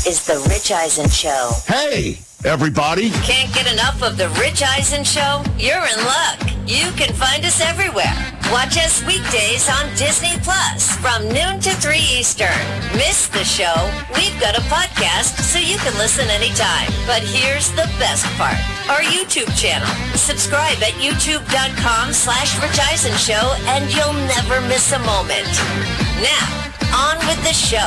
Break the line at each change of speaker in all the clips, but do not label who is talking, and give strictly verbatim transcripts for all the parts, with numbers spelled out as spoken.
This is The Rich Eisen Show.
Hey, everybody.
Can't get enough of The Rich Eisen Show? You're in luck. You can find us everywhere. Watch us weekdays on Disney Plus from noon to three Eastern. Miss the show? We've got a podcast so you can listen anytime. But here's the best part. Our YouTube channel. Subscribe at youtube.com slash Rich Eisen Show and you'll never miss a moment. Now, on with the show.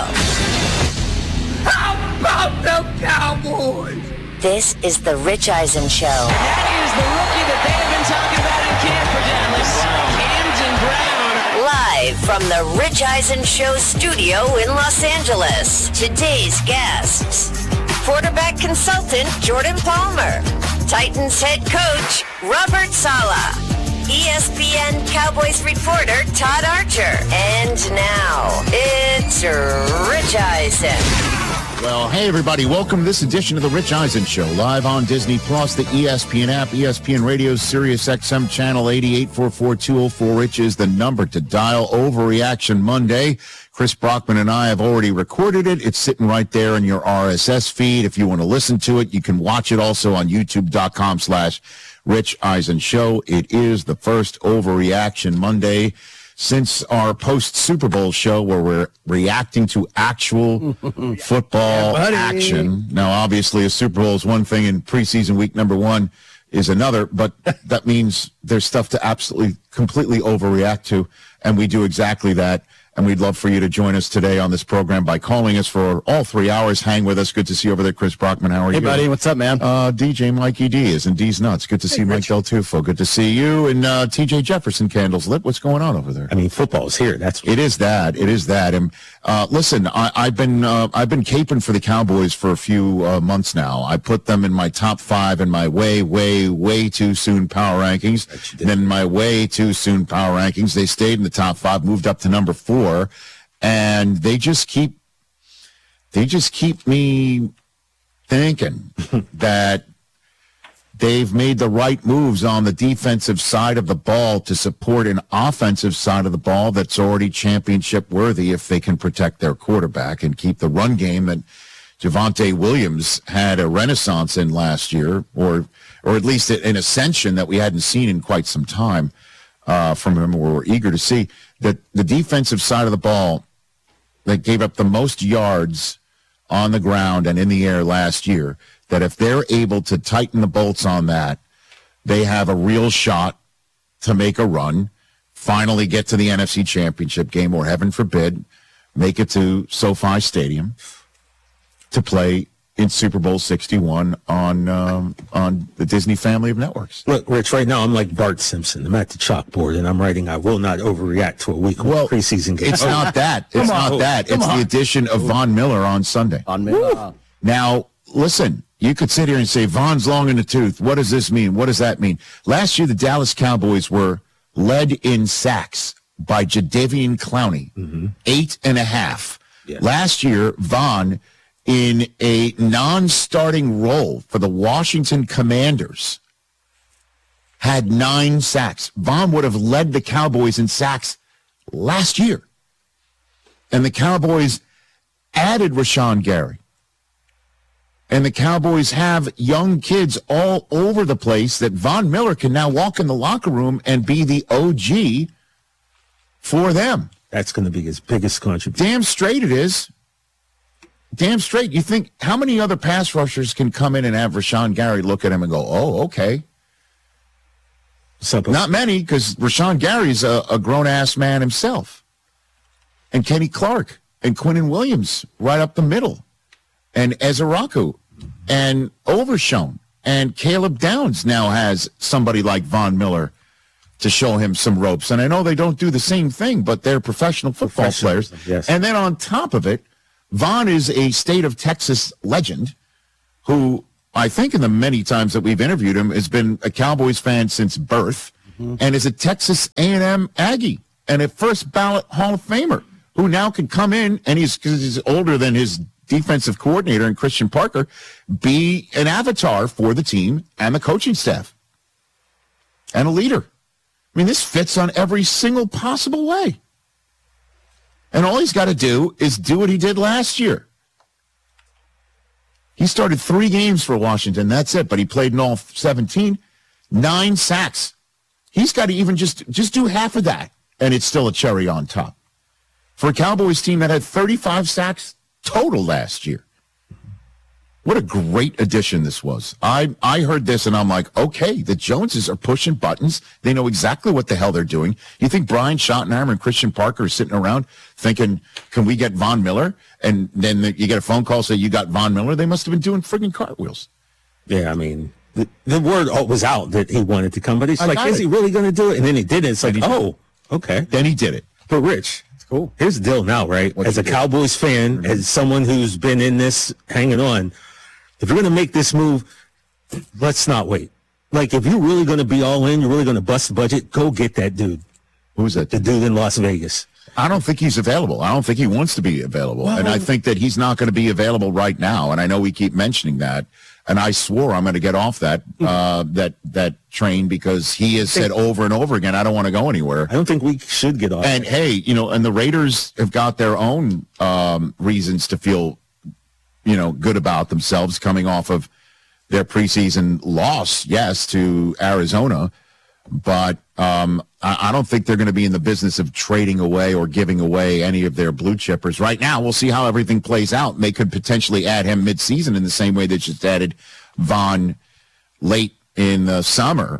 How about the Cowboys?
This is The Rich Eisen Show.
That is the rookie that they have been talking about in camp for Dallas. Camden Brown.
Live from The Rich Eisen Show studio in Los Angeles. Today's guests. Quarterback consultant Jordan Palmer. Titans head coach Robert Saleh. E S P N Cowboys reporter Todd Archer. And now, it's Rich Eisen.
Well, hey, everybody. Welcome to this edition of The Rich Eisen Show, live on Disney Plus, the E S P N app, E S P N Radio, Sirius X M Channel eighty, eight four four, two oh four Rich is the number to dial. Overreaction Monday. Chris Brockman and I have already recorded it. It's sitting right there in your R S S feed. If you want to listen to it, you can watch it also on youtube.com slash Rich Eisen Show. It is the first Overreaction Monday since our post-Super Bowl show where we're reacting to actual football
Yeah,
action. Now, obviously, a Super Bowl is one thing and preseason week number one is another, but that means there's stuff to absolutely, completely overreact to, and we do exactly that. And we'd love for you to join us today on this program by calling us for all three hours. Hang with us. Good to see you over there, Chris Brockman. How are
Hey,
you?
Hey, buddy. What's up, man?
Uh, D J Mikey D is in D's Nuts. Good to see
hey,
Mike Del Tufo. Good to see you. And uh, T J Jefferson, Candles Lit. What's going on over there?
I mean, football's here. That's
It is that. It is that. And uh, listen, I, I've been uh, I've been caping for the Cowboys for a few uh, months now. I put them in my top five in my way, way, way too soon power rankings. And then my way too soon power rankings. They stayed in the top five, moved up to number four. And they just keep, they just keep me thinking that they've made the right moves on the defensive side of the ball to support an offensive side of the ball that's already championship worthy if they can protect their quarterback and keep the run game that Javonte Williams had a renaissance in last year, or or at least an ascension that we hadn't seen in quite some time uh, from him. We're eager to see that the defensive side of the ball that gave up the most yards on the ground and in the air last year, that if they're able to tighten the bolts on that, they have a real shot to make a run, finally get to the N F C Championship game, or heaven forbid, make it to SoFi Stadium to play in Super Bowl sixty-one on um, on the Disney family of networks.
Look, Rich, right now I'm like Bart Simpson. I'm at the chalkboard, and I'm writing, I will not overreact to a week of
Well,
preseason game.
It's not that. It's
Come on.
not that.
Come
It's
on.
the addition of Von Miller on Sunday.
On Miller.
Now, listen, you could sit here and say, Von's long in the tooth. What does this mean? What does that mean? Last year, the Dallas Cowboys were led in sacks by Jadeveon Clowney, mm-hmm. eight and a half. Yeah. Last year, Von, in a non-starting role for the Washington Commanders, had nine sacks. Von would have led the Cowboys in sacks last year. And the Cowboys added Rashawn Gary. And the Cowboys have young kids all over the place that Von Miller can now walk in the locker room and be the O G for them.
That's going to be his biggest contribution.
Damn straight it is. Damn straight. You think, how many other pass rushers can come in and have Rashawn Gary look at him and go, oh, okay.
Simple.
Not many, because Rashawn Gary's a, a grown-ass man himself. And Kenny Clark and Quinnen Williams right up the middle. And Ezeraku and Overshown. And Caleb Downs now has somebody like Von Miller to show him some ropes. And I know they don't do the same thing, but they're professional football players.
Yes.
And then on top of it, Von is a state of Texas legend who I think in the many times that we've interviewed him has been a Cowboys fan since birth, mm-hmm. and is a Texas A and M Aggie and a first ballot Hall of Famer who now can come in, and he's, because he's older than his defensive coordinator and Christian Parker, be an avatar for the team and the coaching staff and a leader. I mean, this fits on every single possible way. And all he's got to do is do what he did last year. He started three games for Washington. That's it. But he played in all seventeen. Nine sacks. He's got to even just, just do half of that, and it's still a cherry on top. For a Cowboys team that had thirty-five sacks total last year. What a great addition this was. I, I heard this, and I'm like, okay, the Joneses are pushing buttons. They know exactly what the hell they're doing. You think Brian Schottenheimer and Christian Parker are sitting around thinking, can we get Von Miller? And then you get a phone call saying you got Von Miller. They must have been doing friggin' cartwheels.
Yeah, I mean, the, the word was out that he wanted to come, but he's
I
like, is
it.
he really going to do it? And then he did it. It's like, oh, okay.
Then he did it.
But Rich, it's cool. Here's the deal now, right?
What'd
as a
you do?
Cowboys fan, mm-hmm. as someone who's been in this, hanging on, if you're going to make this move, let's not wait. Like, if you're really going to be all in, you're really going to bust the budget, go get that dude.
Who's that?
The dude in Las Vegas.
I don't think he's available. I don't think he wants to be available.
Well,
and I think that he's not going to be available right now. And I know we keep mentioning that. And I swore I'm going to get off that uh, that that train because he has said over and over again, I don't want to go anywhere.
I don't think we should get off.
And,
it.
hey, you know, and the Raiders have got their own um, reasons to feel, you know, good about themselves coming off of their preseason loss, yes, to Arizona. But um, I, I don't think they're going to be in the business of trading away or giving away any of their blue chippers. Right now, we'll see how everything plays out. And they could potentially add him midseason in the same way they just added Von late in the summer.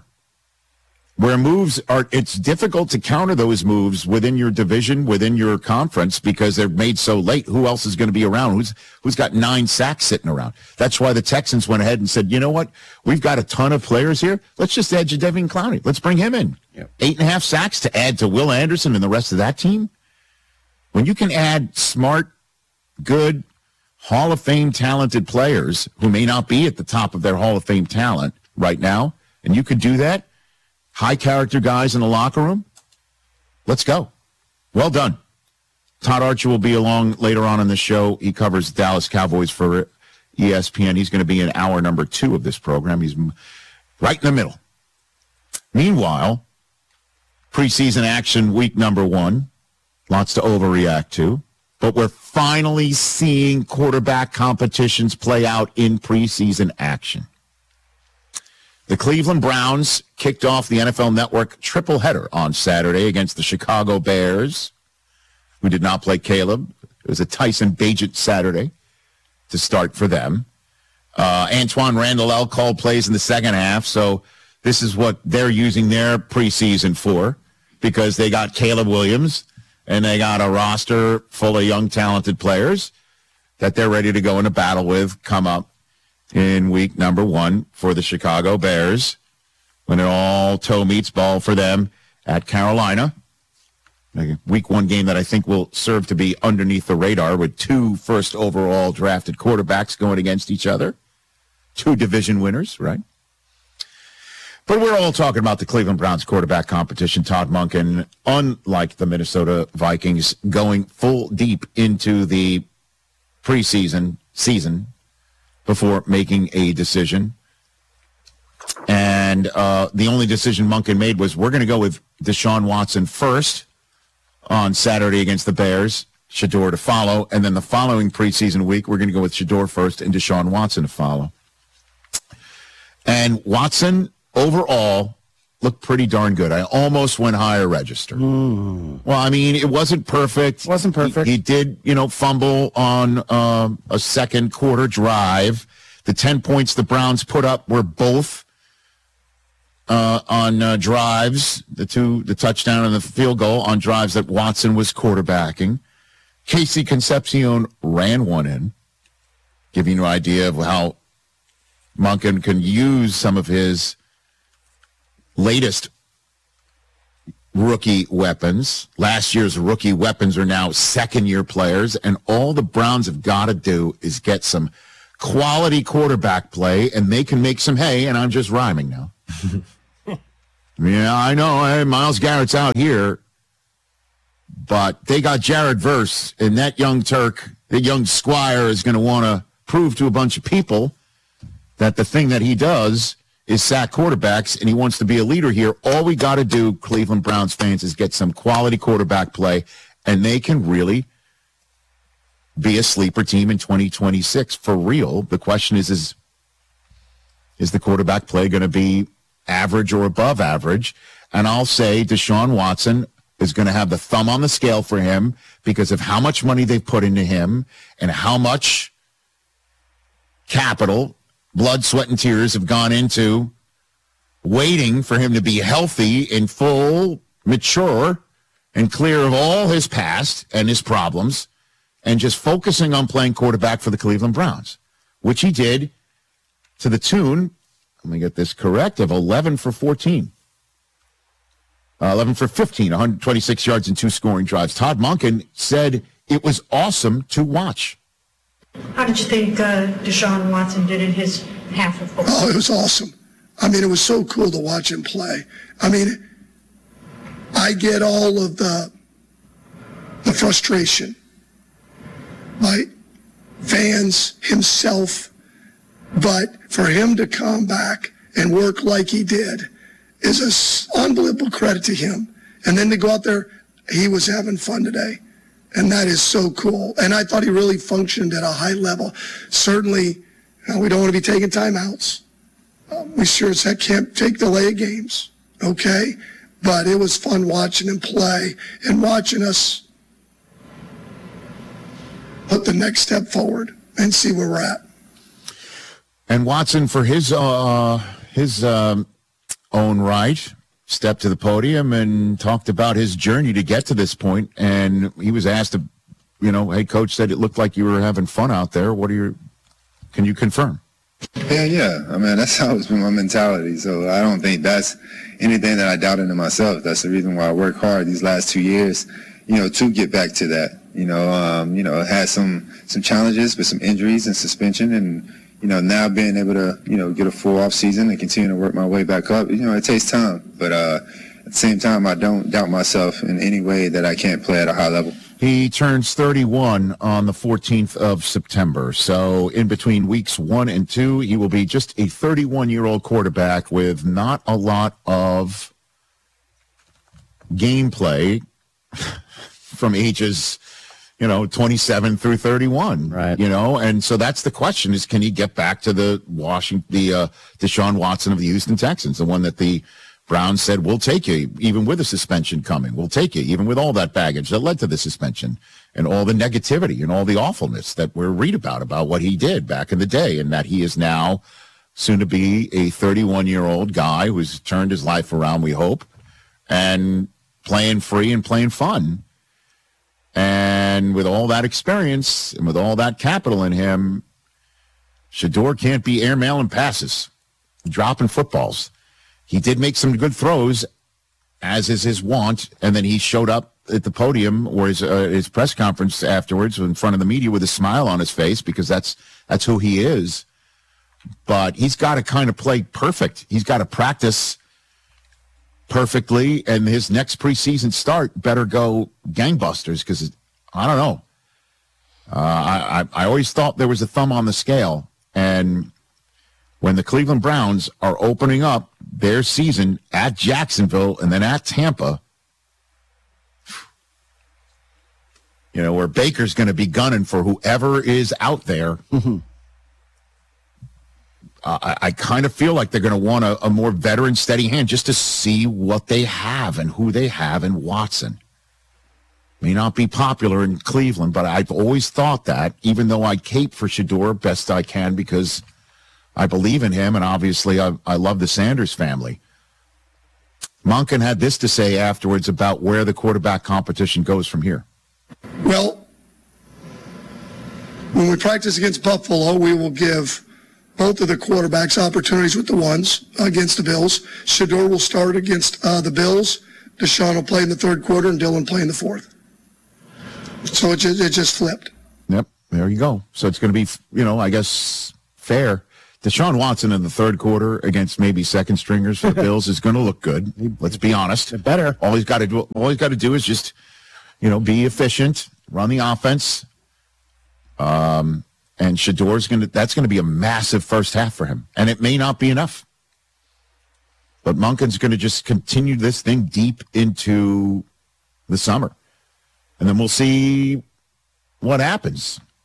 Where moves are, it's difficult to counter those moves within your division, within your conference, because they're made so late. Who else is going to be around? Who's who's got nine sacks sitting around? That's why the Texans went ahead and said, you know what? We've got a ton of players here. Let's just add Jadeveon Clowney. Let's bring him in. Yep. Eight and a half sacks to add to Will Anderson and the rest of that team. When you can add smart, good, Hall of Fame talented players who may not be at the top of their Hall of Fame talent right now, and you could do that, high character guys in the locker room, let's go. Well done. Todd Archer will be along later on in the show. He covers the Dallas Cowboys for E S P N. He's going to be in hour number two of this program. He's right in the middle. Meanwhile, preseason action week number one. Lots to overreact to. But we're finally seeing quarterback competitions play out in preseason action. The Cleveland Browns kicked off the N F L Network triple header on Saturday against the Chicago Bears, who did not play Caleb. It was a Tyson Bagent Saturday to start for them. Uh, Antoine Randall called plays in the second half, so this is what they're using their preseason for, because they got Caleb Williams and they got a roster full of young, talented players that they're ready to go into battle with come up in week number one for the Chicago Bears, when it all toe meets ball for them at Carolina. A week one game that I think will serve to be underneath the radar, with two first overall drafted quarterbacks going against each other. Two division winners, right? But we're all talking about the Cleveland Browns quarterback competition. Todd Monken, unlike the Minnesota Vikings, going full deep into the preseason season before making a decision. And uh, the only decision Monken made was, we're going to go with Deshaun Watson first on Saturday against the Bears, Shedeur to follow, and then the following preseason week, we're going to go with Shedeur first and Deshaun Watson to follow. And Watson, overall, looked pretty darn good. I almost went higher register. Mm. Well, I mean, it wasn't perfect.
Wasn't perfect.
He, he did, you know, fumble on um, a second quarter drive. The ten points the Browns put up were both uh, on uh, drives, the two, the touchdown and the field goal on drives that Watson was quarterbacking. Casey Concepcion ran one in, giving you an idea of how Monken can use some of his latest rookie weapons. Last year's rookie weapons are now second-year players, and all the Browns have got to do is get some quality quarterback play, and they can make some hay, and I'm just rhyming now. Yeah, I know. Hey, Myles Garrett's out here, but they got Jared Verse, and that young Turk, the young Squire, is going to want to prove to a bunch of people that the thing that he does is sack quarterbacks, and he wants to be a leader here. All we got to do, Cleveland Browns fans, is get some quality quarterback play, and they can really be a sleeper team in twenty twenty-six for real. The question is, is, is the quarterback play going to be average or above average? And I'll say Deshaun Watson is going to have the thumb on the scale for him because of how much money they've put into him and how much capital, blood, sweat, and tears have gone into waiting for him to be healthy and full, mature, and clear of all his past and his problems, and just focusing on playing quarterback for the Cleveland Browns, which he did to the tune, let me get this correct, of eleven for fourteen. Uh, eleven for fifteen, one hundred twenty-six yards and two scoring drives. Todd Monken said it was awesome to watch.
How did you think uh, Deshaun Watson did in his half of football?
Oh, it was awesome. I mean, it was so cool to watch him play. I mean, I get all of the the frustration by fans, himself, but for him to come back and work like he did is an unbelievable credit to him. And then to go out there, he was having fun today. And that is so cool. And I thought he really functioned at a high level. Certainly, uh, we don't want to be taking timeouts. Um, we sure as heck can't take delay of games, okay? But it was fun watching him play and watching us put the next step forward and see where we're at.
And Watson, for his uh, his um, own right, stepped to the podium and talked about his journey to get to this point. And he was asked, to, you know, hey, coach said it looked like you were having fun out there. What are your, can you confirm?
Yeah, yeah. I mean, that's always been my mentality. So I don't think that's anything that I doubt into myself. That's the reason why I work hard these last two years, you know, to get back to that. You know, um, you know, had some some challenges with some injuries and suspension, and you know, now being able to, you know, get a full off season and continue to work my way back up. You know, it takes time, but uh, at the same time, I don't doubt myself in any way that I can't play at a high level.
He turns thirty-one on the fourteenth of September. So in between weeks one and two, he will be just a thirty-one-year-old quarterback with not a lot of gameplay from ages, you know, twenty-seven through thirty-one.
Right.
You know, and so that's the question is, can he get back to the Washington, the uh, Deshaun Watson of the Houston Texans, the one that the Browns said, we'll take you, even with a suspension coming. We'll take you, even with all that baggage that led to the suspension and all the negativity and all the awfulness that we read about, about what he did back in the day, and that he is now soon to be a thirty-one-year-old guy who's turned his life around, we hope, and playing free and playing fun. And with all that experience and with all that capital in him, Shedeur can't be airmailing passes, dropping footballs. He did make some good throws, as is his wont, and then he showed up at the podium or his uh, his press conference afterwards in front of the media with a smile on his face, because that's that's who he is. But he's got to kind of play perfect. He's got to practice perfectly, and his next preseason start better go gangbusters, because I don't know. Uh, I, I I always thought there was a thumb on the scale, and when the Cleveland Browns are opening up their season at Jacksonville and then at Tampa, you know, where Baker's going to be gunning for whoever is out there, mm-hmm. uh, I, I kind of feel like they're going to want a, a more veteran, steady hand just to see what they have and who they have in Watson. May not be popular in Cleveland, but I've always thought that, even though I cape for Shedeur best I can because I believe in him, and obviously I, I love the Sanders family. Monken had this to say afterwards about where the quarterback competition goes from here.
Well, when we practice against Buffalo, we will give both of the quarterbacks opportunities with the ones against the Bills. Shedeur will start against uh, the Bills. Deshaun will play in the third quarter, and Dylan play in the fourth. So it just, it just flipped.
Yep, there you go. So it's going to be, you know, I guess fair. Deshaun Watson in the third quarter against maybe second stringers for the Bills is going to look good. Let's be honest.
Better.
All he's got to do, all he's got to do is just, you know, be efficient, run the offense. Um, and Shedeur's going to. That's going to be a massive first half for him, and it may not be enough. But Monken's going to just continue this thing deep into the summer, and then we'll see what happens.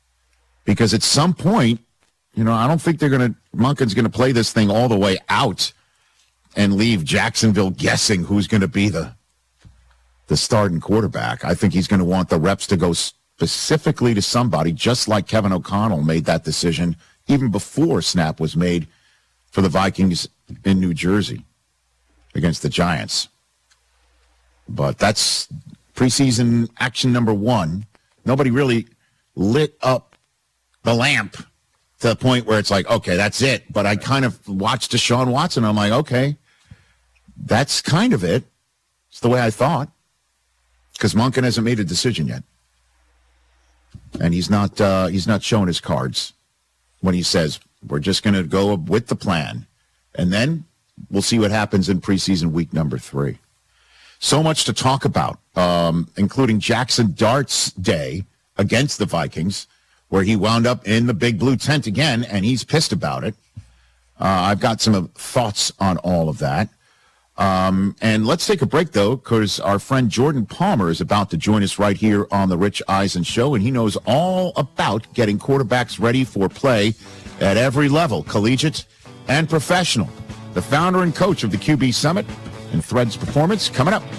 Because at some point, you know, I don't think they're going to, Monken's going to play this thing all the way out and leave Jacksonville guessing who's going to be the the starting quarterback. I think he's going to want the reps to go specifically to somebody, just like Kevin O'Connell made that decision even before snap was made for the Vikings in New Jersey against the Giants. But that's preseason action number one. Nobody really lit up the lamp to the point where it's like, okay, that's it. But I kind of watched Deshaun Watson. I'm like, okay, that's kind of it. It's the way I thought. Because Monken hasn't made a decision yet. And he's not uh, he's not showing his cards when he says, we're just going to go with the plan. And then we'll see what happens in preseason week number three. So much to talk about, um, including Jackson Dart's day against the Vikings, where he wound up in the big blue tent again, and he's pissed about it. Uh, I've got some thoughts on all of that. Um, and let's take a break, though, because our friend Jordan Palmer is about to join us right here on the Rich Eisen Show, and he knows all about getting quarterbacks ready for play at every level, collegiate and professional. The founder and coach of the Q B Summit and Threads Performance, coming up.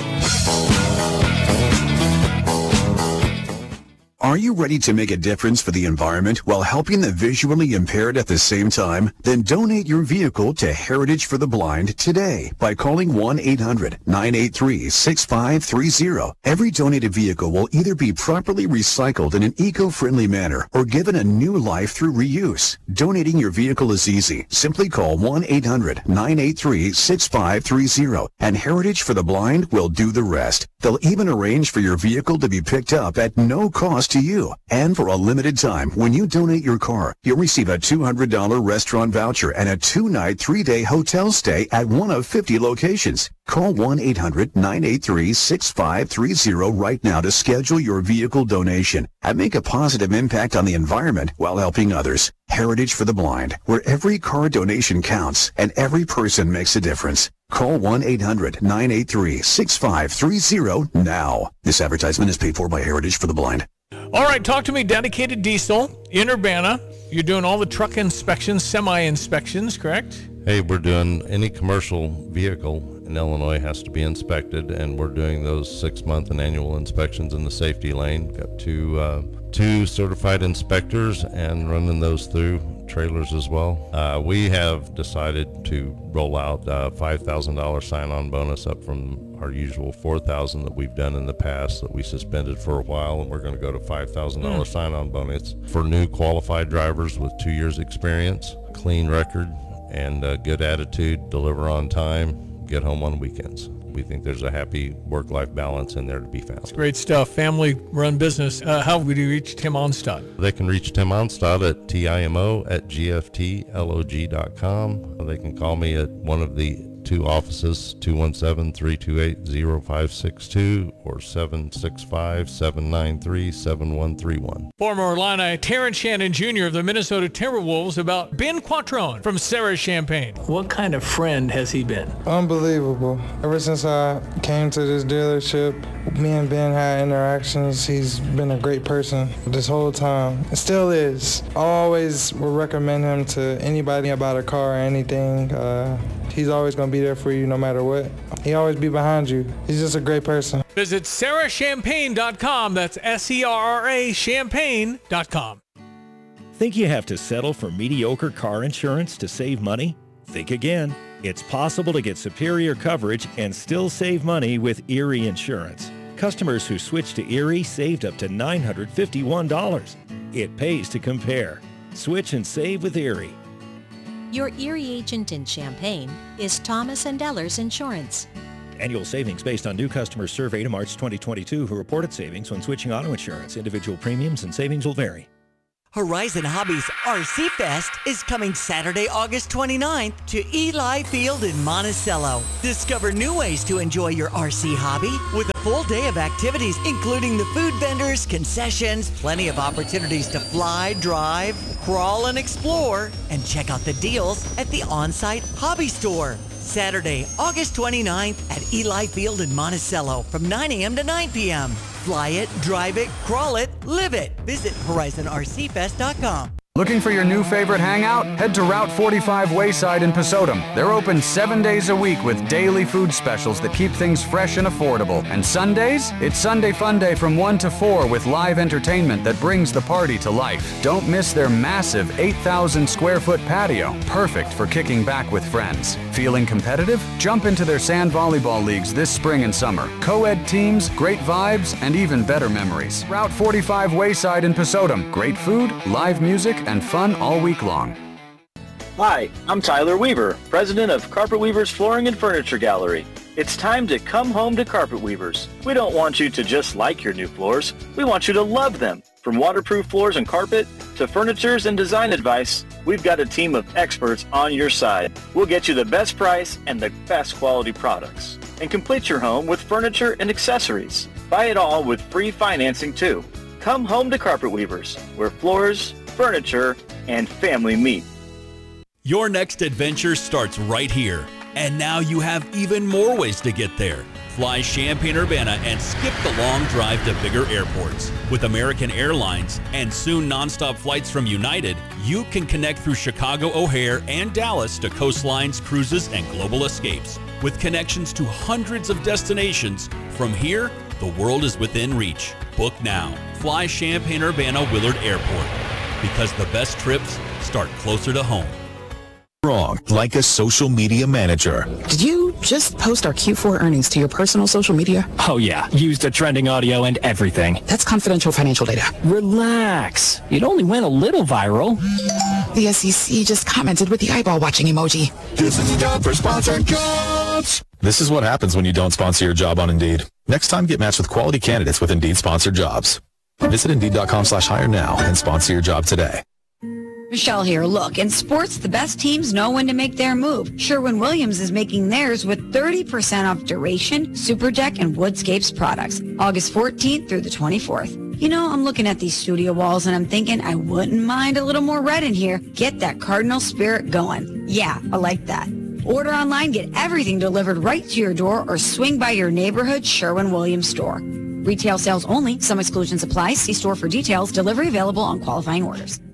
Are you ready to make a difference for the environment while helping the visually impaired at the same time? Then donate your vehicle to Heritage for the Blind today by calling one eight hundred nine eight three six five three zero. Every donated vehicle will either be properly recycled in an eco-friendly manner or given a new life through reuse. Donating your vehicle is easy. Simply call one eight hundred nine eight three six five three zero and Heritage for the Blind will do the rest. They'll even arrange for your vehicle to be picked up at no cost to you. And for a limited time, when you donate your car, you'll receive a two hundred dollars restaurant voucher and a two-night, three-day hotel stay at one of fifty locations. Call one eight hundred nine eight three six five three zero right now to schedule your vehicle donation and make a positive impact on the environment while helping others. Heritage for the Blind, where every car donation counts and every person makes a difference. Call one eight hundred nine eight three six five three zero now. This advertisement is paid for by Heritage for the Blind.
All right, talk to me, Dedicated Diesel in Urbana. You're doing all the truck inspections, semi-inspections, correct?
Hey, we're doing any commercial vehicle in Illinois has to be inspected, and we're doing those six-month and annual inspections in the safety lane. Got two uh, two certified inspectors and running those through trailers as well. Uh, we have decided to roll out a five thousand dollars sign-on bonus up from our usual four thousand dollars that we've done in the past that we suspended for a while, and we're going to go to five thousand dollars mm. sign-on bonus for new qualified drivers with two years experience, clean record, and a good attitude, deliver on time, get home on weekends. We think there's a happy work-life balance in there to be found.
Great stuff. Family-run business. Uh, how would you reach Tim Onstad?
They can reach Tim Onstad at timo at gftlog dot com. They can call me at one of the two offices, two one seven, three two eight, zero five six two or seven six five, seven nine three, seven one three one.
Former Illini Terrence Shannon Junior of the Minnesota Timberwolves about Ben Quattrone from Sarah Champagne. What kind of friend has he been?
Unbelievable. Ever since I came to this dealership, me and Ben had interactions. He's been a great person this whole time. It still is. I always would recommend him to anybody about a car or anything. Uh, he's always going to be there for you no matter what. He always be behind you. He's just a great person.
Visit sarah champagne dot com. That's S E R R A champagne dot com.
Think you have to settle for mediocre car insurance to save money? Think again. It's possible to get superior coverage and still save money with Erie Insurance. Customers who switched to Erie saved up to nine hundred fifty-one dollars. It pays to compare. Switch and save with Erie.
Your Erie agent in Champaign is Thomas and Ellers Insurance.
Annual savings based on new customers surveyed in March twenty twenty-two who reported savings when switching auto insurance. Individual premiums and savings will vary.
Horizon Hobbies R C Fest is coming Saturday, August twenty-ninth to Eli Field in Monticello. Discover new ways to enjoy your R C hobby with a full day of activities, including the food vendors, concessions, plenty of opportunities to fly, drive, crawl, and explore, and check out the deals at the on-site hobby store. Saturday, August twenty-ninth at Eli Field in Monticello from nine a.m. to nine p.m. Fly it, drive it, crawl it, Live it. Visit Horizon R C Fest dot com.
Looking for your new favorite hangout? Head to Route forty-five Wayside in Pasodum. They're open seven days a week with daily food specials that keep things fresh and affordable. And Sundays? It's Sunday Fun Day from one to four with live entertainment that brings the party to life. Don't miss their massive eight thousand square foot patio, perfect for kicking back with friends. Feeling competitive? Jump into their sand volleyball leagues this spring and summer. Co-ed teams, great vibes, and even better memories. Route forty-five Wayside in Pasodum. Great food, live music, and fun all week long.
Hi, I'm Tyler Weaver, president of Carpet Weavers Flooring and Furniture Gallery. It's time to come home to Carpet Weavers. We don't want you to just like your new floors. We want you to love them. From waterproof floors and carpet to furnitures and design advice, we've got a team of experts on your side. We'll get you the best price and the best quality products. And complete your home with furniture and accessories. Buy it all with free financing too. Come home to Carpet Weavers, where floors, furniture, and family meet.
Your next adventure starts right here. And now you have even more ways to get there. Fly Champaign-Urbana and skip the long drive to bigger airports. With American Airlines and soon nonstop flights from United, you can connect through Chicago O'Hare and Dallas to coastlines, cruises, and global escapes. With connections to hundreds of destinations, from here, the world is within reach. Book now. Fly Champaign-Urbana Willard Airport. Because the best trips start closer to home.
Wrong, like a social media manager.
Did you just post our Q four earnings to your personal social media?
Oh yeah, used the trending audio and everything.
That's confidential financial data.
Relax. It only went a little viral.
The S E C just commented with the eyeball watching emoji.
This is the job for sponsored jobs. This is what happens when you don't sponsor your job on Indeed. Next time, get matched with quality candidates with Indeed sponsored jobs. Visit Indeed.com slash hire now and sponsor your job today.
Michelle here. Look, in sports, the best teams know when to make their move. Sherwin-Williams is making theirs with thirty percent off Duration, Superdeck, and Woodscapes products. August fourteenth through the twenty-fourth. You know, I'm looking at these studio walls and I'm thinking I wouldn't mind a little more red in here. Get that Cardinal spirit going. Yeah, I like that. Order online, get everything delivered right to your door, or swing by your neighborhood Sherwin-Williams store. Retail sales only. Some exclusions apply. See store for details. Delivery available on qualifying orders.